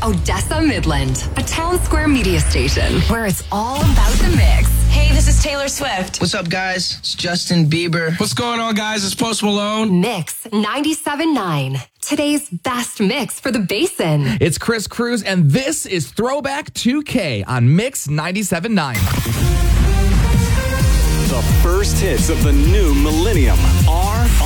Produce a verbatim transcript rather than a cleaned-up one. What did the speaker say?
Odessa Midland, a town square media station where it's all about the mix. Hey, this is Taylor Swift. What's up, guys? It's Justin Bieber. What's going on, guys? It's Post Malone. Mix ninety-seven point nine. Today's best mix for the Basin. It's Chris Cruz, and this is Throwback two K on Mix ninety-seven point nine. The first hits of the new millennium are